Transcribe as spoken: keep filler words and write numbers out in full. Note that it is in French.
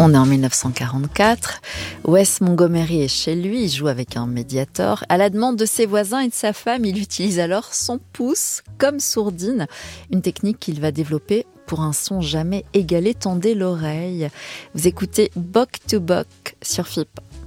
On est en dix-neuf cent quarante-quatre. Wes Montgomery est chez lui, il joue avec un Mediator. À la demande de ses voisins et de sa femme, il utilise alors son pouce comme sourdine, une technique qu'il va développer pour un son jamais égalé. Tendez l'oreille. Vous écoutez Bok to Bok sur F I P.